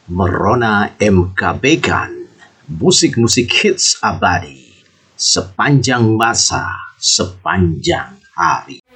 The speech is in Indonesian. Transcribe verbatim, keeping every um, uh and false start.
Merona M K Bekan, musik-musik hits abadi, sepanjang masa, sepanjang hari.